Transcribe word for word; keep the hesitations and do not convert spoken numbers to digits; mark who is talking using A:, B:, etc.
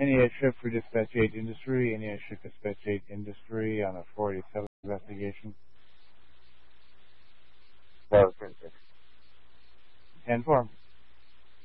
A: N E S ship for Dispatch eight Industry, N E S ship Dispatch eight Industry on a four eighty-seven investigation.
B: That was pretty good.
A: ten four.